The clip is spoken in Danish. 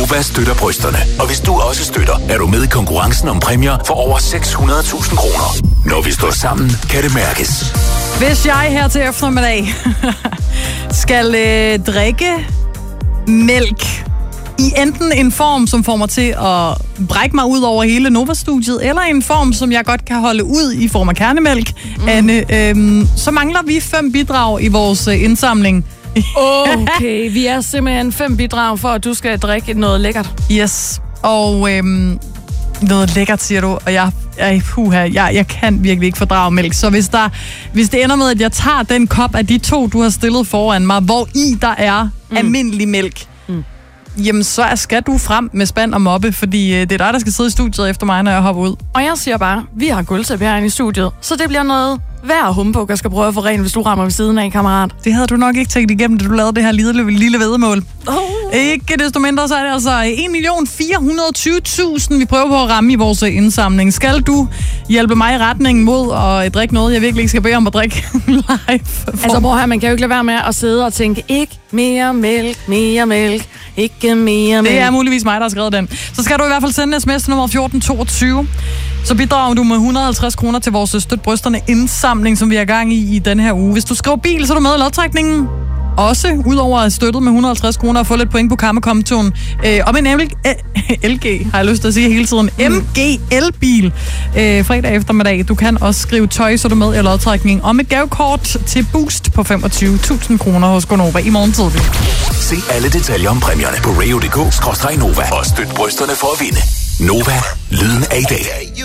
Nova støtter brysterne. Og hvis du også støtter, er du med i konkurrencen om præmier for over 600.000 kroner. Når vi står sammen, kan det mærkes. Hvis jeg her til eftermiddag skal drikke mælk i enten en form, som får mig til at brække mig ud over hele Nova-studiet, eller en form, som jeg godt kan holde ud i form af kernemælk, Anne, så mangler vi 5 bidrag i vores indsamling. Okay, vi er simpelthen 5 bidrag for, at du skal drikke noget lækkert. Yes, og noget lækkert, siger du, og jeg kan virkelig ikke fordrage mælk. Så hvis det ender med, at jeg tager den kop af de 2, du har stillet foran mig, hvor i der er almindelig mælk, jamen så skal du frem med spand og moppe, fordi det er dig, der skal sidde i studiet efter mig, når jeg hopper ud. Og jeg siger bare, vi har gulvtæppe herinde i studiet, så det bliver noget hver humbug, jeg skal prøve at få rent, hvis du rammer ved siden af, kammerat. Det havde du nok ikke tænkt igennem, da du lavede det her lille væddemål. Ikke desto mindre, så er det altså 1.420.000, vi prøver på at ramme i vores indsamling. Skal du hjælpe mig i retningen mod at drikke noget, jeg virkelig ikke skal bede om at drikke live? Altså bror her, man kan jo ikke lade være med at sidde og tænke, ikke mere mælk, ikke mere mælk. Det er muligvis mig, der har skrevet den. Så skal du i hvert fald sende en sms til nummer 1422. Så bidrager du med 150 kroner til vores Støt Brysterne indsamling, som vi er i gang i den her uge. Hvis du skriver bil, så er du med i lodtrækningen. Også, udover at støttet med 150 kroner og få lidt point på Karma-kontoen. Om en LG, har jeg lyst til at sige hele tiden. MG elbil fredag eftermiddag. Du kan også skrive tøj, så er du med i lodtrækningen. Om et gavekort til Boost på 25.000 kroner hos Gonova i morgen tidlig. Se alle detaljer om præmierne på radio.dk/Nova og støt brysterne for at vinde. Nova, lyden af i dag.